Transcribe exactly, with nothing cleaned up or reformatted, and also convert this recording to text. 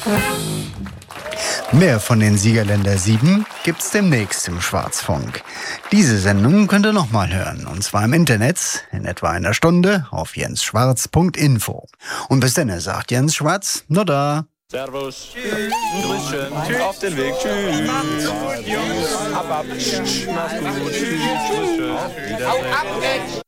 Mehr von den Siegerländer sieben gibt's demnächst im Schwarzfunk. Diese Sendung könnt ihr nochmal hören, und zwar im Internet, in etwa einer Stunde, auf jensschwarz punkt info. Und bis dann, sagt Jens Schwarz, nur da. Servus. Tschüss. Grüß schön. Tschüss. Auf den Weg. Tschüss. Macht's gut, Jungs. Ab, ab. Mach's gut. Tschüss. Tschüss. Tschüss. Wiedersehen.